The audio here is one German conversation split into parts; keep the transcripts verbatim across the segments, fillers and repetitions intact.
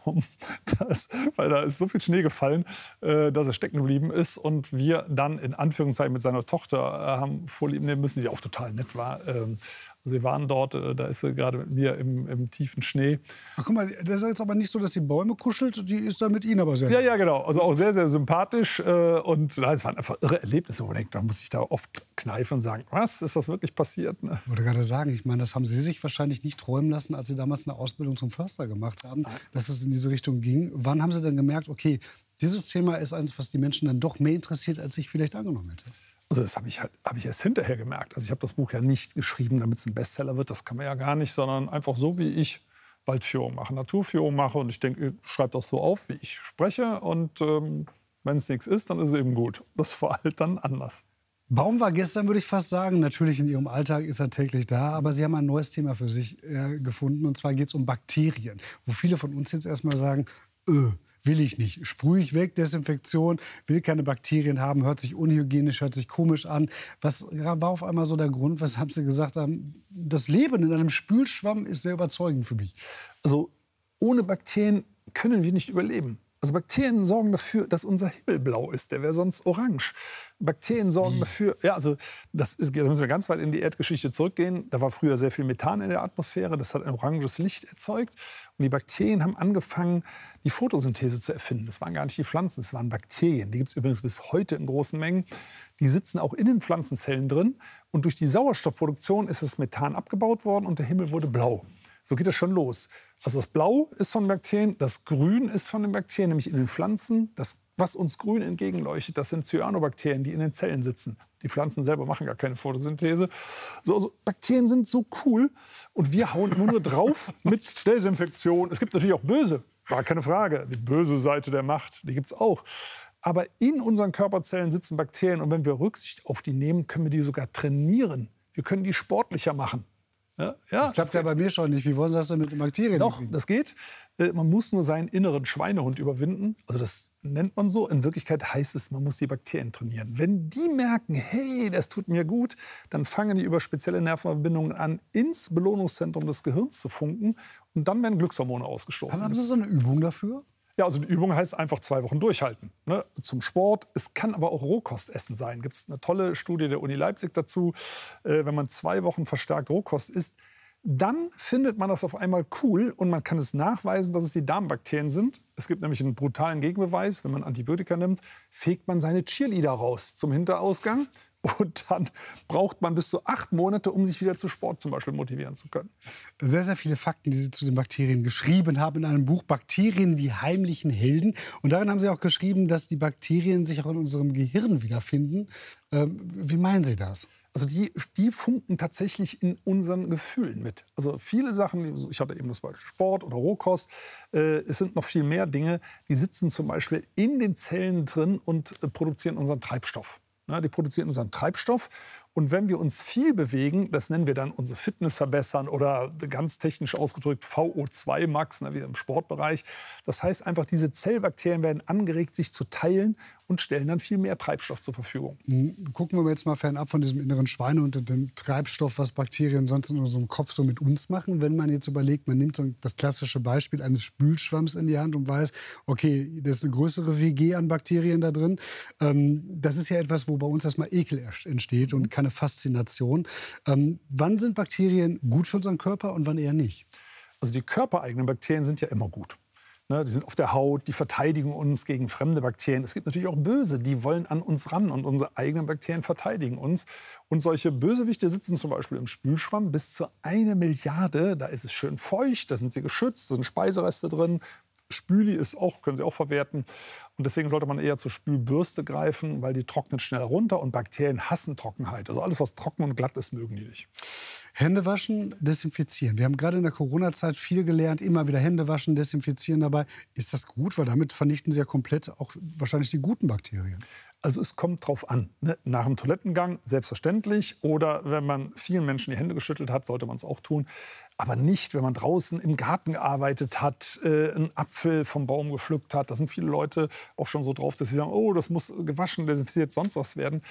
Baum, das, weil da ist so viel Schnee gefallen, äh, dass er stecken geblieben ist. Und wir dann in Anführungszeichen mit seiner Tochter äh, haben vorlieben nehmen müssen, die auch total nett war. Ähm, also wir waren dort, äh, da ist sie gerade mit mir im, im tiefen Schnee. Ach, guck mal, das ist jetzt aber nicht so, dass die Bäume kuschelt, die ist da mit Ihnen aber sehr. Ja, ja, genau. Also auch sehr, sehr sympathisch. Äh, und na, es waren einfach irre Erlebnisse. Wo man denkt, da muss ich da oft kneifen und sagen, was, ist das wirklich passiert? Ne? Ich wollte gerade sagen, ich meine, das haben Sie sich wahrscheinlich nicht träumen lassen, als Sie damals eine Ausbildung zum Förster gemacht haben, dass es in diese Richtung ging. Wann haben Sie dann gemerkt, okay, dieses Thema ist eins, was die Menschen dann doch mehr interessiert, als ich vielleicht angenommen hätte? Also das habe ich, halt, hab ich erst hinterher gemerkt. Also ich habe das Buch ja nicht geschrieben, damit es ein Bestseller wird. Das kann man ja gar nicht, sondern einfach so, wie ich Waldführung mache, Naturführung mache. Und ich denke, ich schreibe das so auf, wie ich spreche. Und ähm, wenn es nichts ist, dann ist es eben gut. Das war halt dann anders. Baum war gestern, würde ich fast sagen. Natürlich in Ihrem Alltag ist er täglich da. Aber Sie haben ein neues Thema für sich äh, gefunden. Und zwar geht es um Bakterien. Wo viele von uns jetzt erstmal sagen, öh, will ich nicht. Sprühe ich weg, Desinfektion, will keine Bakterien haben, hört sich unhygienisch, hört sich komisch an. Was war auf einmal so der Grund, weshalb Sie gesagt haben, das Leben in einem Spülschwamm ist sehr überzeugend für mich? Also ohne Bakterien können wir nicht überleben. Also Bakterien sorgen dafür, dass unser Himmel blau ist. Der wäre sonst orange. Bakterien sorgen Wie? dafür, ja, also das ist, da müssen wir ganz weit in die Erdgeschichte zurückgehen. Da war früher sehr viel Methan in der Atmosphäre. Das hat ein oranges Licht erzeugt. Und die Bakterien haben angefangen, die Photosynthese zu erfinden. Das waren gar nicht die Pflanzen, das waren Bakterien. Die gibt es übrigens bis heute in großen Mengen. Die sitzen auch in den Pflanzenzellen drin. Und durch die Sauerstoffproduktion ist das Methan abgebaut worden und der Himmel wurde blau. So geht das schon los. Also das Blau ist von Bakterien, das Grün ist von den Bakterien, nämlich in den Pflanzen. Das, was uns grün entgegenleuchtet, das sind Cyanobakterien, die in den Zellen sitzen. Die Pflanzen selber machen gar keine Photosynthese. So, also Bakterien sind so cool und wir hauen immer nur drauf mit Desinfektion. Es gibt natürlich auch böse, gar keine Frage. Die böse Seite der Macht, die gibt es auch. Aber in unseren Körperzellen sitzen Bakterien und wenn wir Rücksicht auf die nehmen, können wir die sogar trainieren. Wir können die sportlicher machen. Ja, ja, das klappt ja bei mir schon nicht. Wie wollen Sie das denn mit den Bakterien? Doch, das geht. Man muss nur seinen inneren Schweinehund überwinden. Also das nennt man so. In Wirklichkeit heißt es, man muss die Bakterien trainieren. Wenn die merken, hey, das tut mir gut, dann fangen die über spezielle Nervenverbindungen an, ins Belohnungszentrum des Gehirns zu funken. Und dann werden Glückshormone ausgestoßen. Haben Sie so eine Übung dafür? Ja, also die Übung heißt einfach zwei Wochen durchhalten. Ne? Zum Sport. Es kann aber auch Rohkostessen sein. Gibt es eine tolle Studie der Uni Leipzig dazu. Äh, wenn man zwei Wochen verstärkt Rohkost isst, dann findet man das auf einmal cool und man kann es nachweisen, dass es die Darmbakterien sind. Es gibt nämlich einen brutalen Gegenbeweis. Wenn man Antibiotika nimmt, fegt man seine Cheerleader raus zum Hinterausgang. Und dann braucht man bis zu acht Monate, um sich wieder zu Sport zum Beispiel motivieren zu können. Sehr, sehr viele Fakten, die Sie zu den Bakterien geschrieben haben in einem Buch Bakterien, die heimlichen Helden. Und darin haben Sie auch geschrieben, dass die Bakterien sich auch in unserem Gehirn wiederfinden. Ähm, wie meinen Sie das? Also die, die funken tatsächlich in unseren Gefühlen mit. Also viele Sachen, ich hatte eben das Beispiel Sport oder Rohkost, äh, es sind noch viel mehr Dinge, die sitzen zum Beispiel in den Zellen drin und äh, produzieren unseren Treibstoff. Ja, die produzieren unseren Treibstoff. Und wenn wir uns viel bewegen, das nennen wir dann unsere Fitness verbessern oder ganz technisch ausgedrückt V O zwei Max, ne, wie im Sportbereich. Das heißt einfach, diese Zellbakterien werden angeregt, sich zu teilen und stellen dann viel mehr Treibstoff zur Verfügung. Gucken wir jetzt mal fernab von diesem inneren Schweinehund und dem Treibstoff, was Bakterien sonst in unserem Kopf so mit uns machen. Wenn man jetzt überlegt, man nimmt so das klassische Beispiel eines Spülschwamms in die Hand und weiß, okay, da ist eine größere W G an Bakterien da drin. Ähm, das ist ja etwas, wo bei uns erstmal Ekel entsteht und keine Faszination. Ähm, wann sind Bakterien gut für unseren Körper und wann eher nicht? Also die körpereigenen Bakterien sind ja immer gut. Ne, die sind auf der Haut, die verteidigen uns gegen fremde Bakterien. Es gibt natürlich auch Böse, die wollen an uns ran und unsere eigenen Bakterien verteidigen uns. Und solche Bösewichte sitzen zum Beispiel im Spülschwamm bis zu eine Milliarde. Da ist es schön feucht, da sind sie geschützt, da sind Speisereste drin. Spüli ist auch, können Sie auch verwerten. Und deswegen sollte man eher zur Spülbürste greifen, weil die trocknet schnell runter und Bakterien hassen Trockenheit. Also alles, was trocken und glatt ist, mögen die nicht. Hände waschen, desinfizieren. Wir haben gerade in der Corona-Zeit viel gelernt, immer wieder Hände waschen, desinfizieren dabei. Ist das gut? Weil damit vernichten Sie ja komplett auch wahrscheinlich die guten Bakterien. Also es kommt drauf an. Ne? Nach dem Toilettengang selbstverständlich. Oder wenn man vielen Menschen die Hände geschüttelt hat, sollte man es auch tun. Aber nicht, wenn man draußen im Garten gearbeitet hat, äh, einen Apfel vom Baum gepflückt hat. Da sind viele Leute auch schon so drauf, dass sie sagen, oh, das muss gewaschen, desinfiziert, sonst was werden.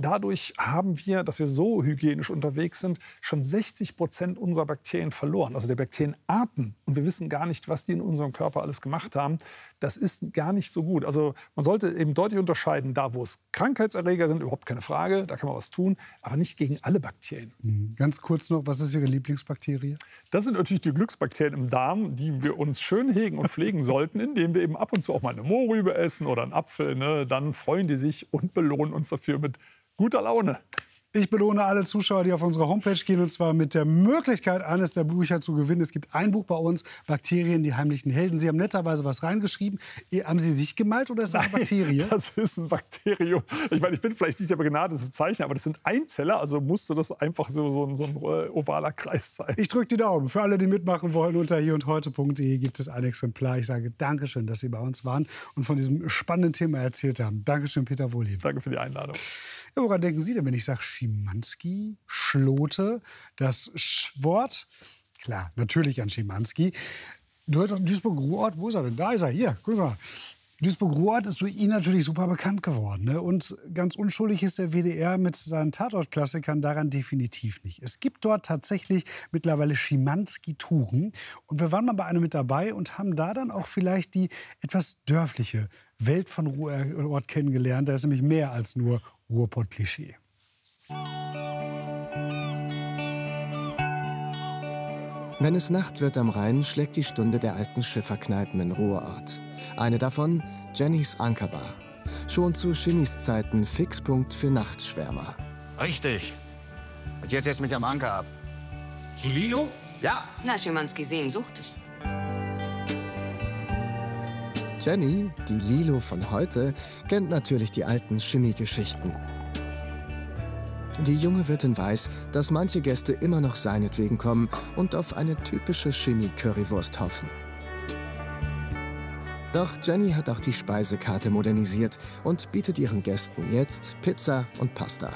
dadurch haben wir, dass wir so hygienisch unterwegs sind, schon sechzig Prozent unserer Bakterien verloren. Also der Bakterienarten. Und wir wissen gar nicht, was die in unserem Körper alles gemacht haben. Das ist gar nicht so gut. Also man sollte eben deutlich unterscheiden, da wo es Krankheitserreger sind, überhaupt keine Frage, da kann man was tun, aber nicht gegen alle Bakterien. Ganz kurz noch, was ist Ihre Lieblingsbakterie? Das sind natürlich die Glücksbakterien im Darm, die wir uns schön hegen und pflegen sollten, indem wir eben ab und zu auch mal eine Mohrrübe essen oder einen Apfel. Ne? Dann freuen die sich und belohnen uns dafür mit guter Laune. Ich belohne alle Zuschauer, die auf unsere Homepage gehen, und zwar mit der Möglichkeit, eines der Bücher zu gewinnen. Es gibt ein Buch bei uns, Bakterien, die heimlichen Helden. Sie haben netterweise was reingeschrieben. Haben Sie sich gemalt oder ist das eine Bakterie? Das ist ein Bakterium. Ich meine, ich bin vielleicht nicht der begnadete Zeichner, aber das sind Einzeller, also musste das einfach so, so, ein, so ein ovaler Kreis sein. Ich drücke die Daumen. Für alle, die mitmachen wollen, unter hier und heute punkt de gibt es ein Exemplar. Ich sage Dankeschön, dass Sie bei uns waren und von diesem spannenden Thema erzählt haben. Dankeschön, Peter Wohlleben. Danke für die Einladung. Ja, woran denken Sie denn, wenn ich sage Schimanski, Schlote, das Sch-Wort? Klar, natürlich an Schimanski. Duisburg-Ruhrort, wo ist er denn? Da ist er, hier, guck mal. Duisburg-Ruhrort ist durch ihn natürlich super bekannt geworden. Ne? Und ganz unschuldig ist der W D R mit seinen Tatortklassikern daran definitiv nicht. Es gibt dort tatsächlich mittlerweile Schimanski-Touren. Und wir waren mal bei einem mit dabei und haben da dann auch vielleicht die etwas dörfliche Welt von Ruhrort kennengelernt. Da ist nämlich mehr als nur Ruhrpott-Klischee. Wenn es Nacht wird am Rhein, schlägt die Stunde der alten Schifferkneipen in Ruhrort. Eine davon, Jennys Ankerbar. Schon zu Schimmys Zeiten Fixpunkt für Nachtschwärmer. Richtig. Und jetzt setz mich am Anker ab. Zu Lilo? Ja. Na, Schimanski sehnsuchtig. Jenny, die Lilo von heute, kennt natürlich die alten Schimmi-Geschichten. Die junge Wirtin weiß, dass manche Gäste immer noch seinetwegen kommen und auf eine typische Schimmi-Currywurst hoffen. Doch Jenny hat auch die Speisekarte modernisiert und bietet ihren Gästen jetzt Pizza und Pasta.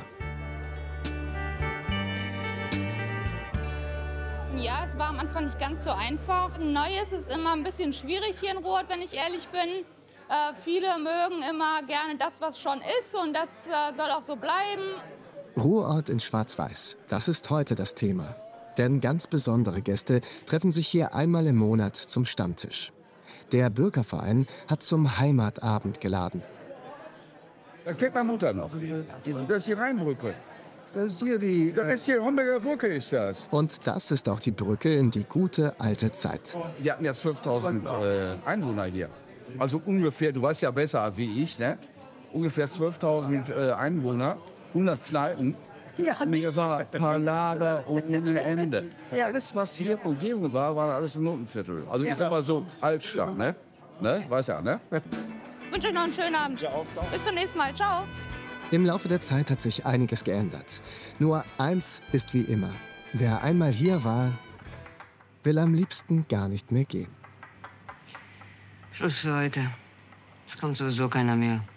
Ja, es war am Anfang nicht ganz so einfach. Neues ist immer ein bisschen schwierig hier in Ruhrort, wenn ich ehrlich bin. Äh, viele mögen immer gerne das, was schon ist, und das äh, soll auch so bleiben. Ruhrort in Schwarz-Weiß, das ist heute das Thema. Denn ganz besondere Gäste treffen sich hier einmal im Monat zum Stammtisch. Der Bürgerverein hat zum Heimatabend geladen. Da kennt meine Mutter noch. Das ist die Rheinbrücke. Das ist hier die, das ist hier Homberger Brücke, ist das. Und das ist auch die Brücke in die gute alte Zeit. Wir hatten ja zwölftausend äh, Einwohner hier. Also ungefähr, du weißt ja besser wie ich, ne? Ungefähr zwölftausend äh, Einwohner, hundert Kneipen. Ja, mir war ein paar Lager ohne Ende. Ja, alles, was hier Umgebung war, war alles ein Notenviertel. Also ich sag mal so Altstadt, ne? Ne? Weiß ja, ne? Ich wünsche euch noch einen schönen Abend. Bis zum nächsten Mal. Ciao. Im Laufe der Zeit hat sich einiges geändert. Nur eins ist wie immer. Wer einmal hier war, will am liebsten gar nicht mehr gehen. Schluss für heute. Es kommt sowieso keiner mehr.